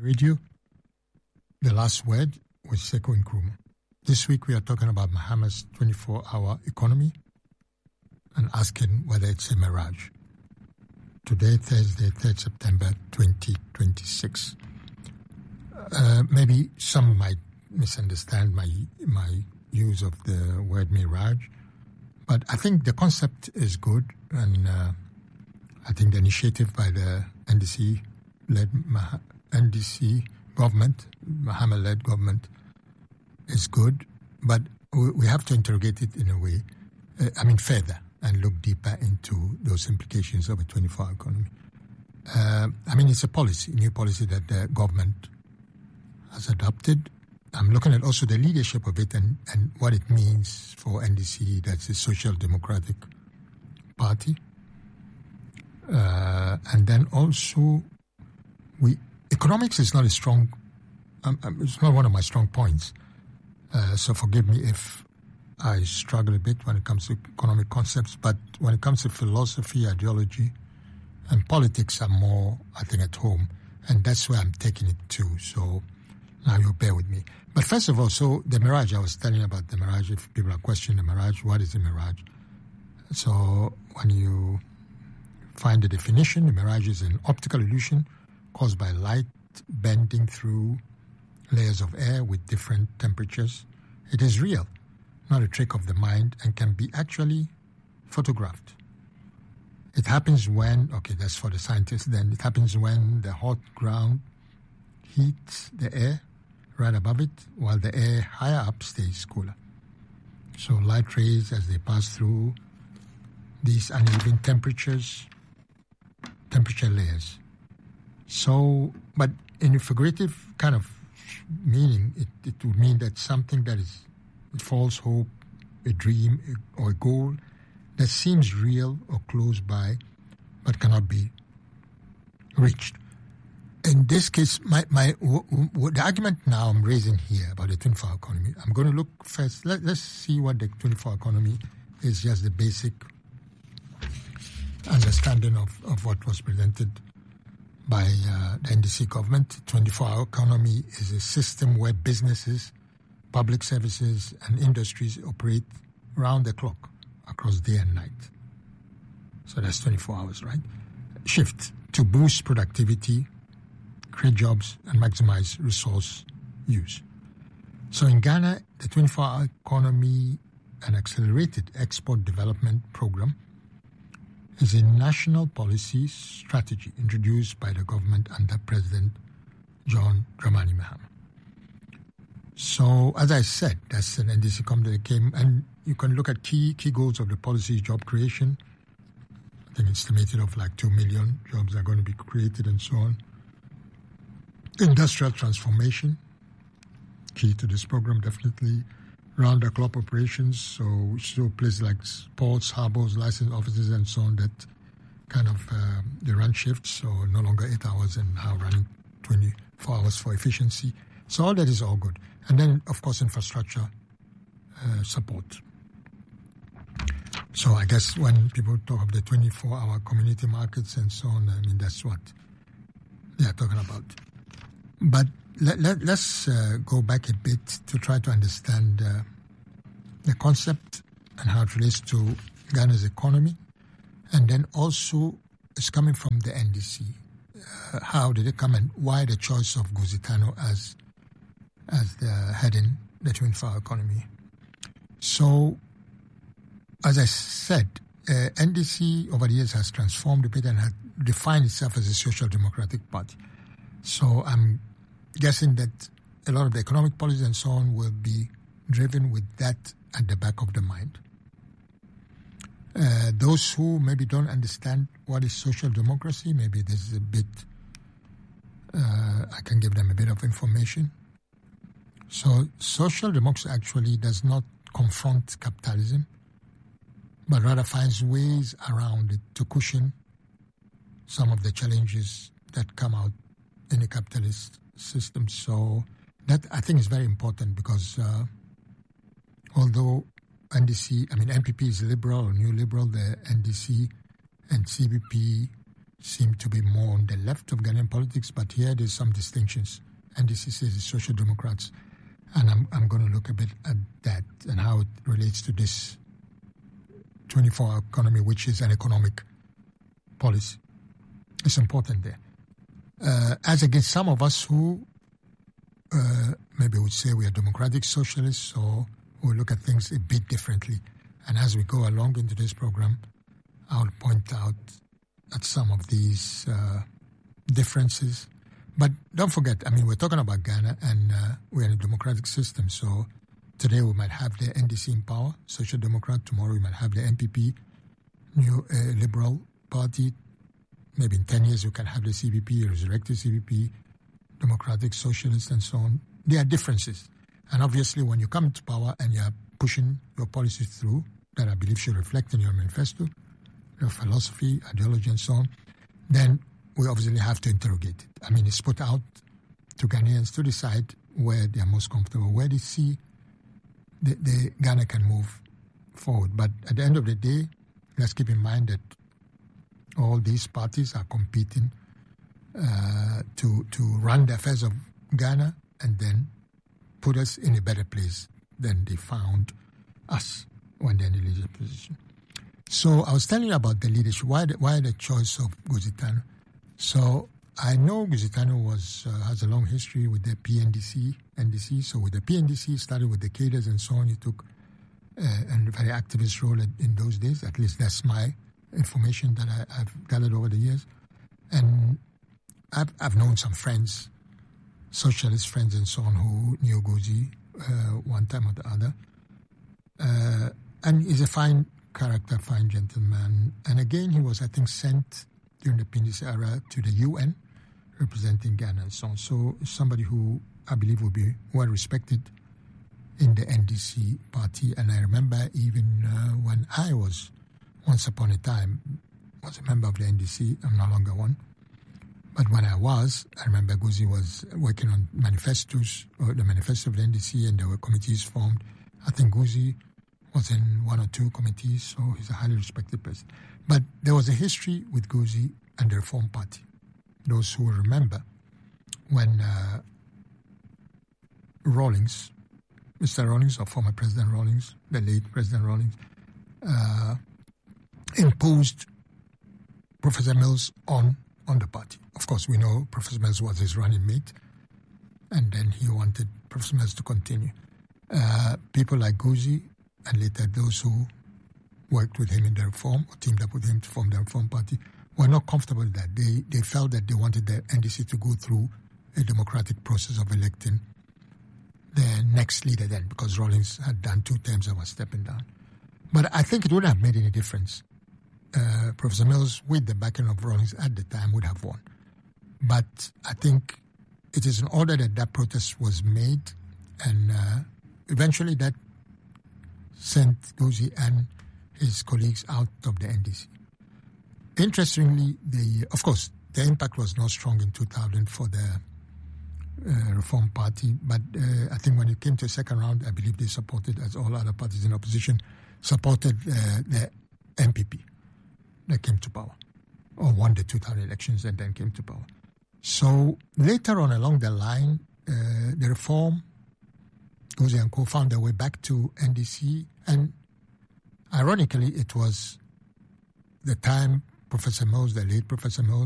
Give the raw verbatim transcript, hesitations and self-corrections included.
Radio. The last word was Sekou Nkrumah. This week we are talking about Mahama's twenty-four hour economy and asking whether it's a mirage. Today, Thursday, third September twenty twenty-six. Uh, maybe some might misunderstand my my use of the word mirage, but I think the concept is good, and uh, I think the initiative by the N D C-led N D C government, Mahama-led government, is good, but we have to interrogate it in a way, uh, I mean further, and look deeper into those implications of a twenty-four hour economy. Uh, I mean, it's a policy, new policy that the government has adopted. I'm looking at also the leadership of it and, and what it means for N D C, that's the Social Democratic Party. Uh, and then also, we economics is not a strong, um, it's not one of my strong points. Uh, so forgive me if I struggle a bit when it comes to economic concepts, but when it comes to philosophy, ideology, and politics, I'm more, I think, at home. And that's where I'm taking it to. So now you'll bear with me. But first of all, so the mirage, I was telling you about the mirage. If people are questioning the mirage, what is the mirage? So when you find the definition, the mirage is an optical illusion caused by light bending through layers of air with different temperatures. It is real, not a trick of the mind, and can be actually photographed. It happens when, okay, that's for the scientists then, it happens when the hot ground heats the air right above it, while the air higher up stays cooler. So light rays, as they pass through these uneven temperatures, temperature layers. So, but in a figurative kind of meaning, it, it would mean that something that is a false hope, a dream, or a goal that seems real or close by, but cannot be reached. In this case, my, my w- w- the argument now I'm raising here about the twenty-four hour economy, I'm going to look first, let, let's see what the twenty-four hour economy is, just the basic understanding of, of what was presented by uh, the N D C government. twenty-four hour economy is a system where businesses, public services, and industries operate round the clock across day and night. So that's twenty-four hours, right? Shift to boost productivity, create jobs, and maximize resource use. So in Ghana, the twenty-four hour economy and accelerated export development program is a national policy strategy introduced by the government under President John Dramani Mahama. So, as I said, that's an N D C company that came, and you can look at key key goals of the policy: job creation. I think it's estimated of like two million jobs are going to be created and so on. Industrial transformation, key to this program, definitely. Round-the-clock operations, so, so places like ports, harbors, license offices, and so on, that kind of, uh, they run shifts, so no longer eight hours and now running twenty-four hours for efficiency. So all that is all good. And then, of course, infrastructure uh, support. So I guess when people talk of the twenty-four hour community markets and so on, I mean, that's what they are talking about. But let, let, let's uh, go back a bit to try to understand uh, the concept and how it relates to Ghana's economy. And then also, it's coming from the N D C. Uh, how did it come and why the choice of Guzitano as as the heading the twenty-four hour economy? So, as I said, uh, N D C over the years has transformed a bit and had defined itself as a social democratic party. So I'm guessing that a lot of the economic policy and so on will be driven with that at the back of the mind. Uh, those who maybe don't understand what is social democracy, maybe this is a bit, uh, I can give them a bit of information. So social democracy actually does not confront capitalism, but rather finds ways around it to cushion some of the challenges that come out in a capitalist system. So that, I think, is very important because uh, although N D C, I mean, N P P is liberal or new liberal, the N D C and C B P seem to be more on the left of Ghanaian politics, but here there's some distinctions. N D C says it's Social Democrats, and I'm, I'm going to look a bit at that and how it relates to this twenty-four hour economy, which is an economic policy. It's important there. Uh, as against some of us who uh, maybe would say we are democratic socialists, or we look at things a bit differently. And as we go along into this program, I'll point out at some of these uh, differences. But don't forget, I mean, we're talking about Ghana, and uh, we're in a democratic system. So today we might have the N D C in power, Social Democrat. Tomorrow we might have the N P P, New uh, Liberal Party. Maybe in ten years you can have the C B P, resurrected C B P, Democratic Socialists, and so on. There are differences. And obviously when you come to power and you're pushing your policies through, that I believe should reflect in your manifesto, your philosophy, ideology, and so on, then we obviously have to interrogate it. I mean, it's put out to Ghanaians to decide where they are most comfortable, where they see the, the Ghana can move forward. But at the end of the day, let's keep in mind that all these parties are competing uh, to to run the affairs of Ghana and then put us in a better place than they found us when they're in the leadership position. So I was telling you about the leadership. Why the, why the choice of Guzitano? So I know Guzitano was uh, has a long history with the P N D C, N D C. So with the P N D C, started with the cadres and so on. He took uh, a very activist role in, in those days. At least that's my information that I, I've gathered over the years. And I've, I've known some friends, socialist friends and so on, who knew Guzi uh, one time or the other. Uh, and he's a fine character, fine gentleman. And again, he was, I think, sent during the P N D C era to the U N, representing Ghana and so on. So somebody who I believe will be well respected in the N D C party. And I remember even uh, when I was, once upon a time, was a member of the N D C. I'm no longer one. But when I was, I remember Guzi was working on manifestos, or the manifesto of the N D C, and there were committees formed. I think Guzi was in one or two committees, so he's a highly respected person. But there was a history with Guzi and the Reform Party. Those who remember when uh, Rawlings, Mister Rawlings, or former President Rawlings, the late President Rawlings, uh, imposed Professor Mills on, on the party. Of course, we know Professor Mills was his running mate, and then he wanted Professor Mills to continue. Uh, people like Guzi, and later those who worked with him in the reform, or teamed up with him to form the Reform Party, were not comfortable with that. They, they felt that they wanted the N D C to go through a democratic process of electing the next leader then, because Rawlings had done two terms and was stepping down. But I think it wouldn't have made any difference. Uh, Professor Mills, with the backing of Rawlings at the time, would have won. But I think it is in order that that protest was made, and uh, eventually that sent Guzi and his colleagues out of the N D C. Interestingly, the of course, the impact was not strong in two thousand for the uh, Reform Party, but uh, I think when it came to the second round, I believe they supported, as all other parties in opposition, supported uh, the N P P that came to power, or won the two thousand elections and then came to power. So later on along the line, uh, the Reform, Guzi and co found their way back to N D C, and ironically, it was the time Professor Mills, the late Professor Mills,